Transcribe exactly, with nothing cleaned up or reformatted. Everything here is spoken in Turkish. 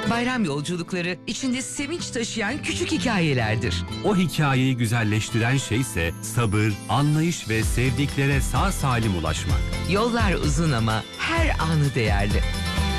Bayram yolculukları içinde sevinç taşıyan küçük hikayelerdir. O hikayeyi güzelleştiren şey ise sabır, anlayış ve sevdiklere sağ salim ulaşmak. Yollar uzun ama her anı değerli.